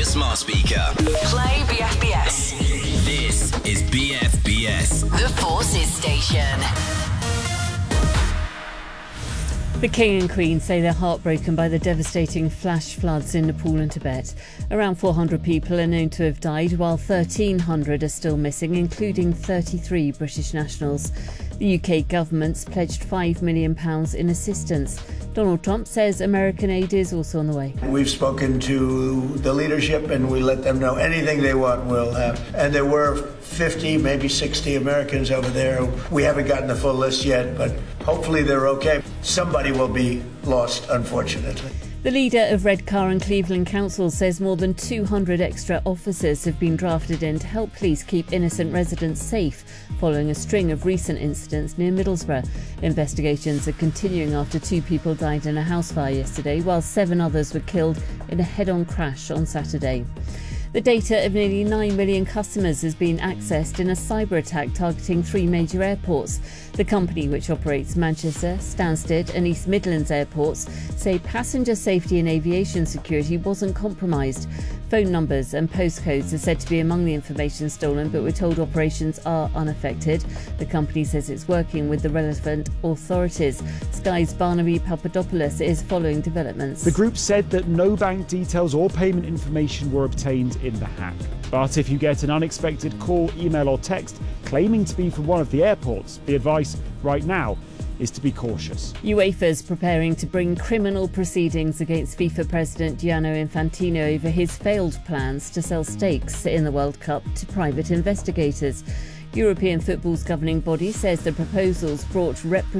smart speaker. Play BFBS. This is BFBS. The Forces Station. The King and Queen say they're heartbroken by the devastating flash floods in Nepal and Tibet. Around 400 people are known to have died, while 1,300 are still missing, including 33 British nationals. The UK government's pledged £5 million in assistance. Donald Trump says American aid is also on the way. We've spoken to the leadership and we let them know anything they want we'll have. And there were 50, maybe 60 Americans over there. We haven't gotten the full list yet, but hopefully they're okay. Somebody will be lost, unfortunately. The leader of Redcar and Cleveland Council says more than 200 extra officers have been drafted in to help police keep innocent residents safe following a string of recent incidents near Middlesbrough. Investigations are continuing after 2 people died in a house fire yesterday, while 7 others were killed in a head-on crash on Saturday. The data of nearly 9 million customers has been accessed in a cyber attack targeting 3 major airports. The company, which operates Manchester, Stansted and East Midlands airports, say passenger safety and aviation security wasn't compromised. Phone numbers and postcodes are said to be among the information stolen, but we're told operations are unaffected. The company says it's working with the relevant authorities. Sky's Barnaby Papadopoulos is following developments. The group said that no bank details or payment information were obtained in the hack. But if you get an unexpected call, email or text claiming to be from one of the airports, the advice right now is to be cautious. UEFA's preparing to bring criminal proceedings against FIFA President Gianni Infantino over his failed plans to sell stakes in the World Cup to private investigators. European football's governing body says the proposals brought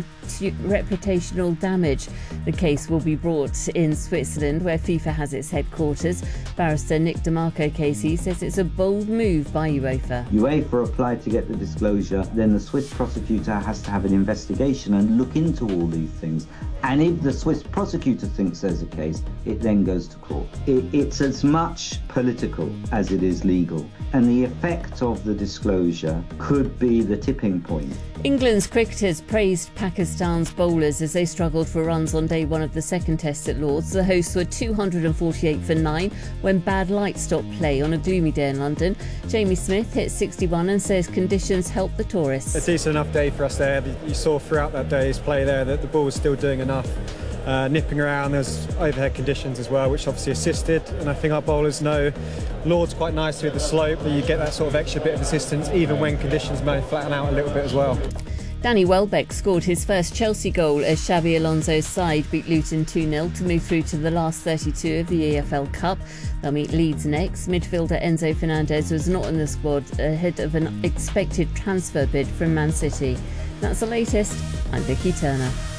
reputational damage. The case will be brought in Switzerland, where FIFA has its headquarters. Barrister Nick DeMarco Casey says it's a bold move by UEFA. UEFA applied to get the disclosure, then the Swiss prosecutor has to have an investigation and look into all these things. And if the Swiss prosecutor thinks there's a case, it then goes to court. It's as much political as it is legal. And the effect of the disclosure could be the tipping point. England's cricketers praised Pakistan's bowlers as they struggled for runs on day 1 of the second test at Lords. The hosts were 248 for 9 when bad light stopped play on a gloomy day in London. Jamie Smith hit 61 and says conditions helped the tourists. A decent enough day for us there. You saw throughout that day's play there that the ball was still doing enough. Nipping around, there's overhead conditions as well, which obviously assisted, and I think our bowlers know Lord's quite nice with the slope, but you get that sort of extra bit of assistance even when conditions may flatten out a little bit as well. Danny Welbeck scored his first Chelsea goal as Xabi Alonso's side beat Luton 2-0 to move through to the last 32 of the EFL Cup. They'll meet Leeds next. Midfielder Enzo Fernandez was not in the squad ahead of an expected transfer bid from Man City. That's the latest. I'm Vicky Turner.